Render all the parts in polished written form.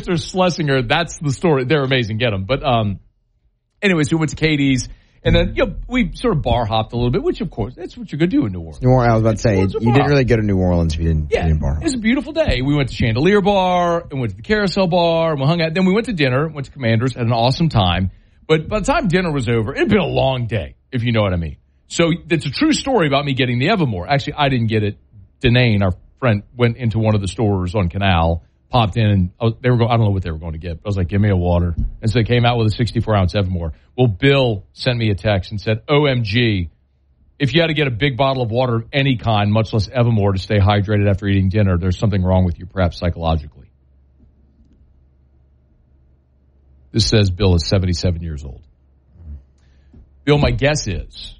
Mr. Schlesinger, that's the story. They're amazing. Get them. But anyways, we went to Katie's. And then we sort of bar hopped a little bit, which, of course, that's what you're going to do in New Orleans. I was about to say, you didn't really go to New Orleans if you didn't bar hop. It was a beautiful day. We went to Chandelier Bar and went to the Carousel Bar and we hung out. Then we went to dinner, went to Commander's, had an awesome time. But by the time dinner was over, it had been a long day, if you know what I mean. So it's a true story about me getting the Evermore. Actually, I didn't get it. Denane, our friend, went into one of the stores on Canal, popped in, and they were going, I don't know what they were going to get. I was like, give me a water. And so they came out with a 64-ounce Evermore. Well, Bill sent me a text and said, OMG, if you had to get a big bottle of water of any kind, much less Evermore, to stay hydrated after eating dinner, there's something wrong with you, perhaps psychologically. This says Bill is 77 years old. Bill, my guess is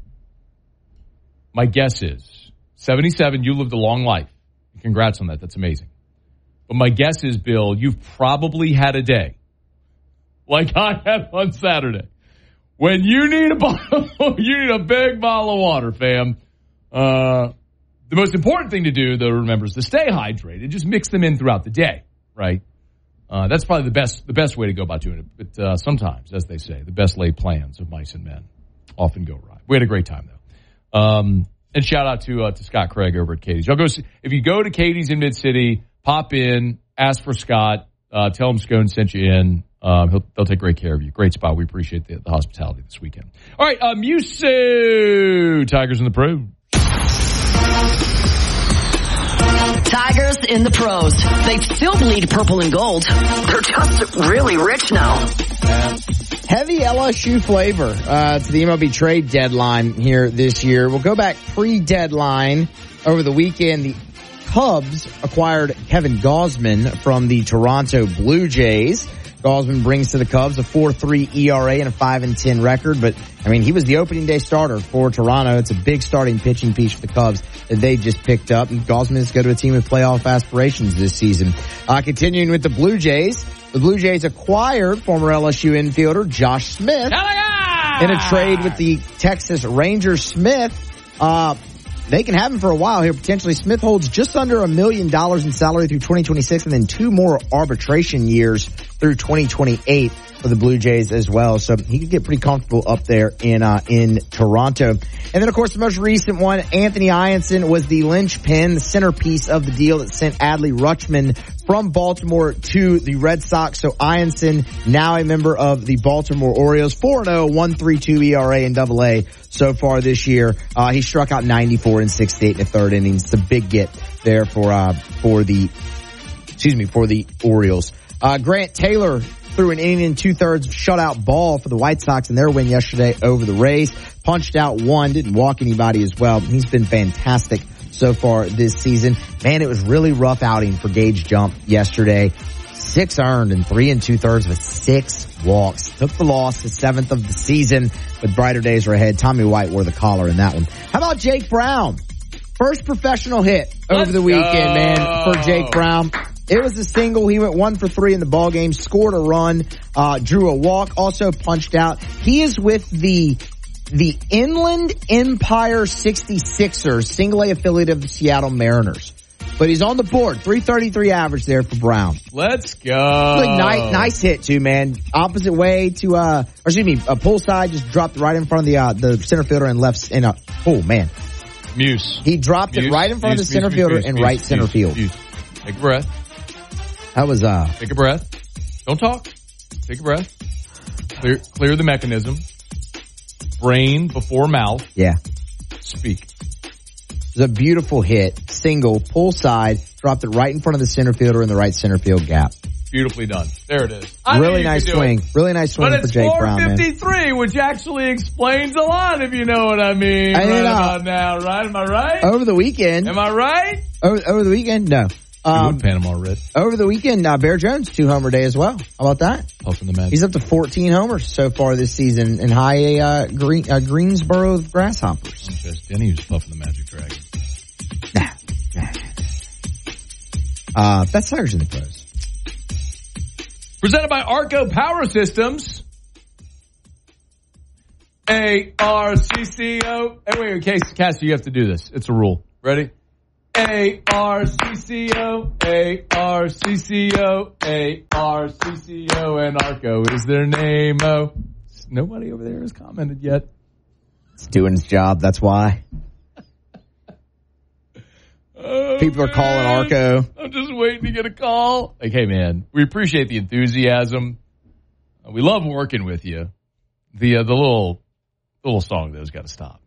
77, you lived a long life. Congrats on that. That's amazing. But my guess is, Bill, you've probably had a day like I had on Saturday when you need a big bottle of water, fam. The most important thing to do, though, remember, is to stay hydrated. Just mix them in throughout the day, right? That's probably the best way to go about doing it. But sometimes, as they say, the best laid plans of mice and men often go awry. We had a great time, though. And shout out to Scott Craig over at Katie's. If you go to Katie's in Mid-City, pop in, ask for Scott, tell him Scone sent you in. They'll take great care of you. Great spot. We appreciate the hospitality this weekend. All right, Musso, Tigers in the Pros. Tigers in the Pros. They still bleed purple and gold. They're just really rich now. Heavy LSU flavor to the MLB trade deadline here this year. We'll go back pre-deadline over the weekend. The Cubs acquired Kevin Gausman from the Toronto Blue Jays. Gausman brings to the Cubs a 4.3 ERA and a 5-10 record, but I mean, he was the opening day starter for Toronto. It's a big starting pitching piece for the Cubs that they just picked up, and Gausman is going to a team with playoff aspirations this season. Continuing with the Blue Jays acquired former LSU infielder Josh Smith in a trade with the Texas Rangers. Smith, they can have him for a while here. Potentially, Smith holds just under $1 million in salary through 2026 and then 2 more arbitration years through 2028 for the Blue Jays as well. So he could get pretty comfortable up there in Toronto. And then, of course, the most recent one, Anthony Ianson was the linchpin, the centerpiece of the deal that sent Adley Rutschman from Baltimore to the Red Sox. So Ianson, now a member of the Baltimore Orioles, 4-0, 1.32 ERA in AA so far this year. He struck out 94 in 6th, 8th, and 3rd innings. It's a big get there for the Orioles. Grant Taylor threw an inning and 2/3 shutout ball for the White Sox in their win yesterday over the Rays. Punched out 1, didn't walk anybody as well. He's been fantastic so far this season. Man, it was really rough outing for Gage Jump yesterday. 6 earned and 3 2/3 with 6 walks. Took the loss, the 7th of the season, but brighter days are ahead. Tommy White wore the collar in that one. How about Jake Brown? First professional hit over the weekend, man, for Jake Brown. It was a single. He went 1 for 3 in the ballgame, scored a run, drew a walk, also punched out. He is with the Inland Empire 66ers, single A affiliate of the Seattle Mariners. But he's on the board. 333 average there for Brown. Let's go. Really nice hit too, man. Opposite way to, a pull side, just dropped right in front of the center fielder and left, oh man. Muse. He dropped it right in front of the center fielder in right center field. Take a breath. That was, Take a breath. Don't talk. Take a breath. Clear the mechanism. Brain before mouth. Yeah. Speak. It was a beautiful hit. Single, pull side, dropped it right in front of the center fielder in the right center field gap. Beautifully done. There it is. Really nice swing. Really nice swing for Jake Brown, man. But it's 453, which actually explains a lot, if you know what I mean. About now, right? Am I right? Over the weekend. Am I right? Over the weekend? No. Panama Red. Over the weekend, Bear Jones, 2-homer day as well. How about that? Puffing the Magic. He's up to 14 homers so far this season in high Greensboro Grasshoppers. Just Denny was puffing the Magic Dragon. That's Tigers in the Pros. Presented by Arco Power Systems. ARCCO. Hey, wait, Cassie, you have to do this. It's a rule. Ready? A-R-C-C-O, A-R-C-C-O, A-R-C-C-O, and Arco is their name. Oh, nobody over there has commented yet. It's doing its job, that's why. People are calling Arco. I'm just waiting to get a call. Like, hey, man, we appreciate the enthusiasm. We love working with you. The little song, though, has got to stop.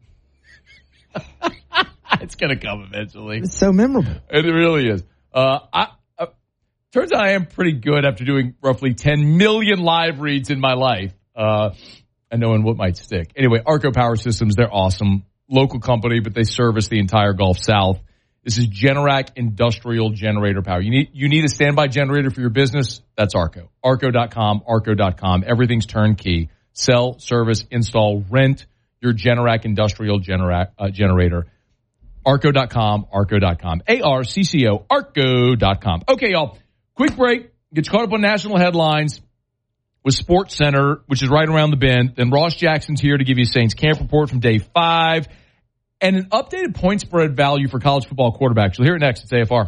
It's going to come eventually. It's so memorable. It really is. Turns out I am pretty good after doing roughly 10 million live reads in my life. And knowing what might stick. Anyway, Arco Power Systems, they're awesome. Local company, but they service the entire Gulf South. This is Generac Industrial Generator Power. You need a standby generator for your business? That's Arco. Arco.com, Arco.com. Everything's turnkey. Sell, service, install, rent your Generac Industrial generator. Arco.com, Arco.com. A-R-C-C-O, Arco.com. Okay, y'all. Quick break. Get you caught up on national headlines with Sports Center, which is right around the bend. Then Ross Jackson's here to give you a Saints camp report from day 5 and an updated point spread value for college football quarterbacks. You'll hear it next at AFR.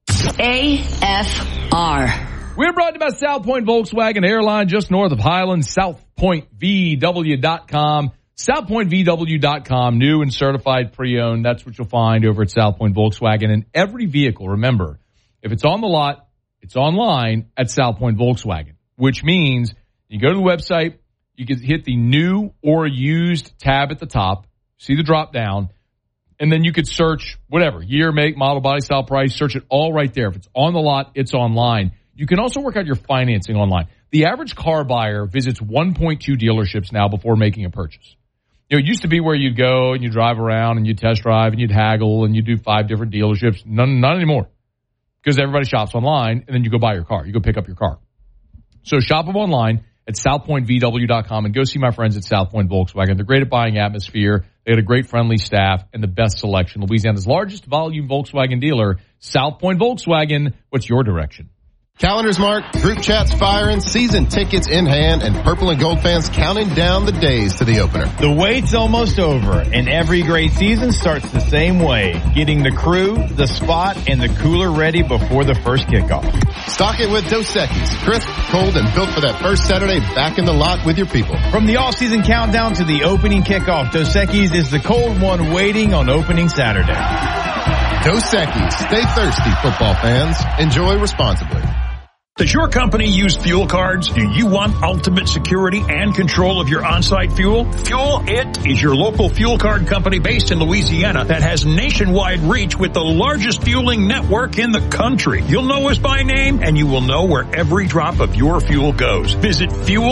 AFR. We're brought to you by South Point Volkswagen Airline, just north of Highland, southpointvw.com. southpointvw.com, new and certified pre-owned. That's what you'll find over at South Point Volkswagen. And every vehicle, remember, if it's on the lot, it's online at South Point Volkswagen, which means you go to the website, you can hit the new or used tab at the top, see the drop down, and then you could search whatever, year, make, model, body, style, price, search it all right there. If it's on the lot, it's online. You can also work out your financing online. The average car buyer visits 1.2 dealerships now before making a purchase. You know, it used to be where you'd go and you drive around and you'd test drive and you'd haggle and you'd do 5 different dealerships. Not anymore. Because everybody shops online and then you go buy your car. You go pick up your car. So shop them online at southpointvw.com and go see my friends at South Point Volkswagen. They're great at buying atmosphere. They got a great friendly staff and the best selection. Louisiana's largest volume Volkswagen dealer, South Point Volkswagen. What's your direction? Calendars marked, group chats firing, season tickets in hand, and purple and gold fans counting down the days to the opener. The wait's almost over, and every great season starts the same way, getting the crew, the spot, and the cooler ready before the first kickoff. Stock it with Dos Equis, crisp, cold, and built for that first Saturday back in the lot with your people. From the off-season countdown to the opening kickoff, Dos Equis is the cold one waiting on opening Saturday. Dos Equis, stay thirsty, football fans. Enjoy responsibly. Does your company use fuel cards? Do you want ultimate security and control of your on-site fuel? Fuel It is your local fuel card company based in Louisiana that has nationwide reach with the largest fueling network in the country. You'll know us by name and you will know where every drop of your fuel goes. Visit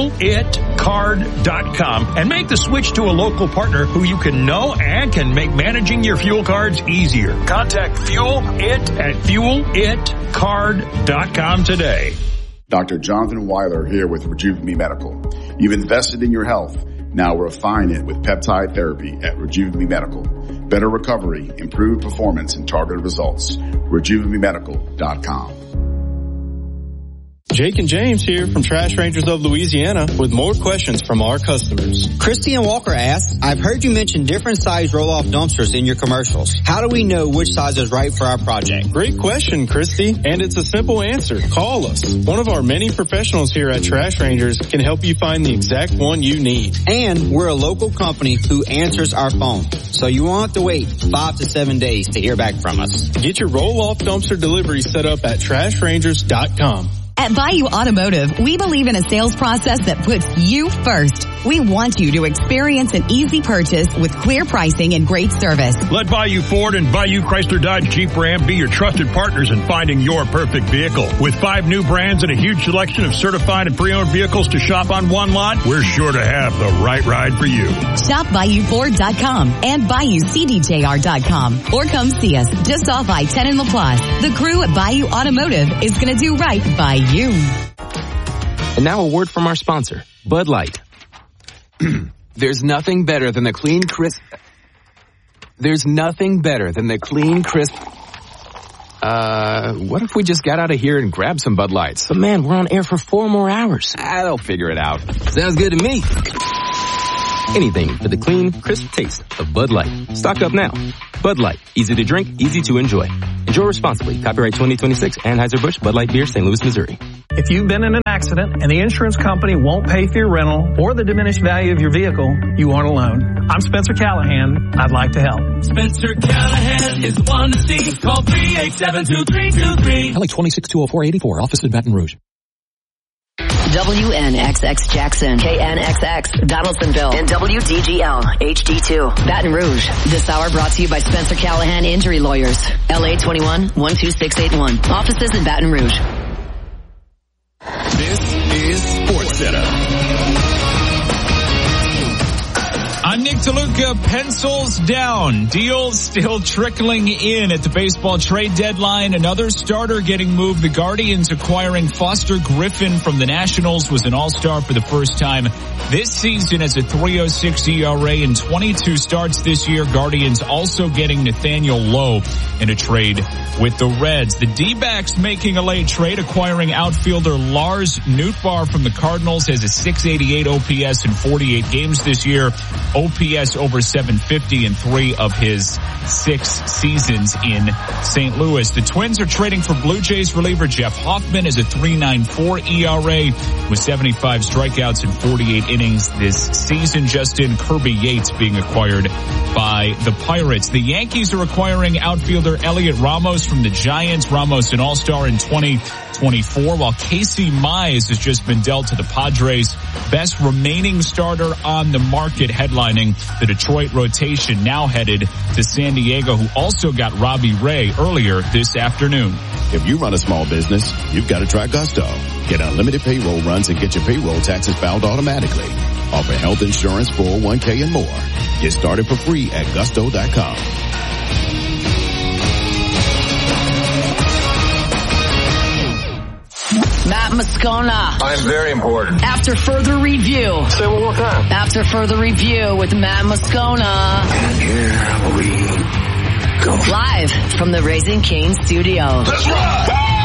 fuelitcard.com and make the switch to a local partner who you can know and can make managing your fuel cards easier. Contact Fuel It at fuelitcard.com today. Dr. Jonathan Weiler here with Rejuve Medical. You've invested in your health. Now refine it with peptide therapy at Rejuve Medical. Better recovery, improved performance, and targeted results. RejuveMedical.com. Jake and James here from Trash Rangers of Louisiana with more questions from our customers. Christian Walker asks, I've heard you mention different size roll-off dumpsters in your commercials. How do we know which size is right for our project? Great question, Christy, and it's a simple answer. Call us. One of our many professionals here at Trash Rangers can help you find the exact one you need. And we're a local company who answers our phone, so you won't have to wait 5 to 7 days to hear back from us. Get your roll-off dumpster delivery set up at TrashRangers.com. At Bayou Automotive, we believe in a sales process that puts you first. We want you to experience an easy purchase with clear pricing and great service. Let Bayou Ford and Bayou Chrysler Dodge Jeep Ram be your trusted partners in finding your perfect vehicle. With 5 new brands and a huge selection of certified and pre-owned vehicles to shop on one lot, we're sure to have the right ride for you. Shop BayouFord.com and BayouCDJR.com or come see us just off I-10 in LaPlace. The crew at Bayou Automotive is going to do right by you. And now a word from our sponsor, Bud Light. There's nothing better than the clean, crisp... what if we just got out of here and grabbed some Bud Lights? But man, we're on air for 4 more hours. They'll figure it out. Sounds good to me. Anything for the clean, crisp taste of Bud Light. Stock up now. Bud Light. Easy to drink, easy to enjoy. Enjoy responsibly. Copyright 2026 Anheuser-Busch Bud Light Beer, St. Louis, Missouri. If you've been in an accident and the insurance company won't pay for your rental or the diminished value of your vehicle, you aren't alone. I'm Spencer Callahan. I'd like to help. Spencer Callahan is the one to see. Call 387-2323. LA 2620484, office in Baton Rouge. WNXX Jackson, KNXX Donaldsonville, and WDGL HD2 Baton Rouge. This hour brought to you by Spencer Callahan Injury Lawyers. LA 21-12681. Offices in Baton Rouge. This is SportsCenter. I'm Nick DeLuca. Pencils down. Deals still trickling in at the baseball trade deadline. Another starter getting moved. The Guardians acquiring Foster Griffin from the Nationals was an all-star for the first time this season as a 3.06 ERA in 22 starts this year. Guardians also getting Nathaniel Lowe in a trade with the Reds. The D-backs making a late trade, acquiring outfielder Lars Nootbaar from the Cardinals as a 688 OPS in 48 games this year. OPS over 750 in 3 of his 6 seasons in St. Louis. The Twins are trading for Blue Jays reliever Jeff Hoffman as a 3.94 ERA with 75 strikeouts in 48 innings this season. Justin Kirby Yates being acquired by the Pirates. The Yankees are acquiring outfielder Elliot Ramos from the Giants. Ramos an all-star in 2024, while Casey Mize has just been dealt to the Padres. Best remaining starter on the market, headlining the Detroit rotation, now headed to San Diego, who also got Robbie Ray earlier this afternoon. If you run a small business, you've got to try Gusto. Get unlimited payroll runs and get your payroll taxes filed automatically. Offer health insurance, 401k, and more. Get started for free at gusto.com. Matt Moscona. I'm very important. After further review. Say it one more time. After further review with Matt Moscona. And here we go. Live from the Raising Cane's studio. Let's rock!